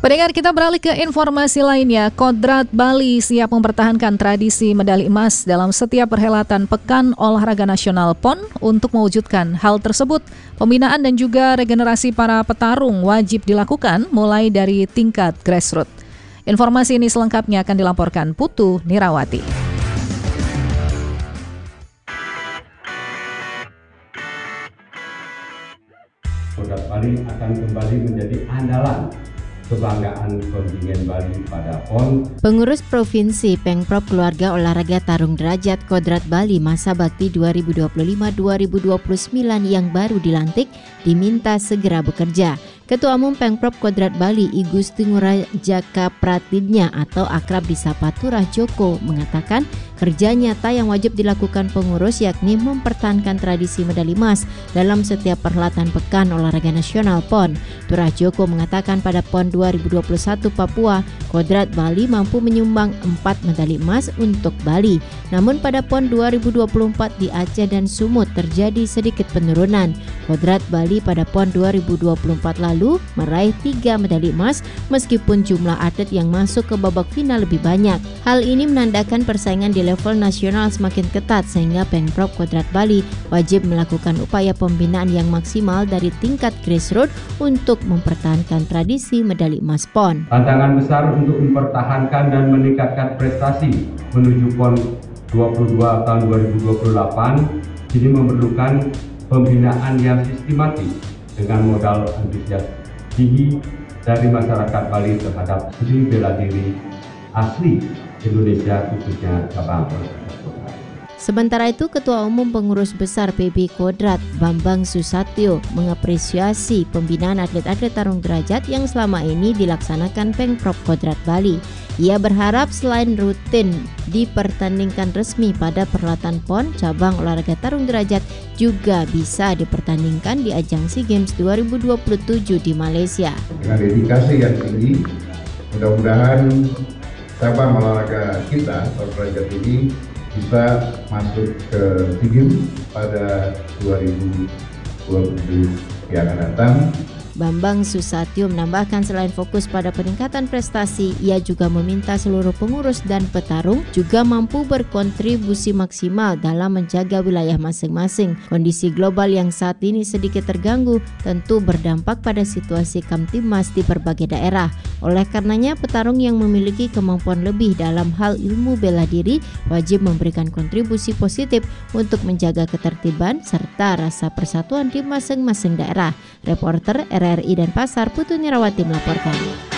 Pendengar, kita beralih ke informasi lainnya. Kodrat Bali siap mempertahankan tradisi medali emas dalam setiap perhelatan Pekan Olahraga Nasional PON. Untuk mewujudkan hal tersebut, pembinaan dan juga regenerasi para petarung wajib dilakukan mulai dari tingkat grassroots. Informasi ini selengkapnya akan dilaporkan Putu Nirawati. Kodrat Bali akan kembali menjadi andalan kebanggaan kontingen Bali pada PON. Pengurus Provinsi Pengprov Keluarga Olahraga Tarung Derajat Kodrat Bali masa bakti 2025-2029 yang baru dilantik diminta segera bekerja. Ketua Umum Pengprov Kodrat Bali I Gusti Ngurah Jaka Pratidnya atau akrab disapa Turah Joko mengatakan kerja nyata yang wajib dilakukan pengurus yakni mempertahankan tradisi medali emas dalam setiap perhelatan Pekan Olahraga Nasional PON. Turah Joko mengatakan pada PON 2021 Papua, Kodrat Bali mampu menyumbang 4 medali emas untuk Bali. Namun pada PON 2024 di Aceh dan Sumut terjadi sedikit penurunan. Kodrat Bali pada PON 2024 lalu meraih 3 medali emas meskipun jumlah atlet yang masuk ke babak final lebih banyak. Hal ini menandakan persaingan di level nasional semakin ketat sehingga Pengprov Kodrat Bali wajib melakukan upaya pembinaan yang maksimal dari tingkat grassroots untuk mempertahankan tradisi medali emas PON. Tantangan besar untuk mempertahankan dan meningkatkan prestasi menuju PON 22 tahun 2028 ini memerlukan pembinaan yang sistematis dengan modal antusias tinggi dari masyarakat Bali terhadap seni bela diri asli Indonesia khususnya cabang olahraga Kodrat. Sementara itu, Ketua Umum Pengurus Besar PB Kodrat Bambang Susatyo mengapresiasi pembinaan atlet-atlet tarung derajat yang selama ini dilaksanakan Pengprov Kodrat Bali. Ia berharap selain rutin dipertandingkan resmi pada perhelatan PON, cabang olahraga tarung derajat juga bisa dipertandingkan di ajang SEA Games 2027 di Malaysia. Dengan dedikasi yang tinggi, mudah-mudahan cabang olahraga kita tarung derajat ini bisa masuk ke SEA Games pada 2027 yang akan datang. Bambang Susatyo menambahkan selain fokus pada peningkatan prestasi, ia juga meminta seluruh pengurus dan petarung juga mampu berkontribusi maksimal dalam menjaga wilayah masing-masing. Kondisi global yang saat ini sedikit terganggu tentu berdampak pada situasi Kamtibmas di berbagai daerah. Oleh karenanya, petarung yang memiliki kemampuan lebih dalam hal ilmu bela diri wajib memberikan kontribusi positif untuk menjaga ketertiban serta rasa persatuan di masing-masing daerah. Reporter RRI Denpasar Putu Nirawati melaporkan.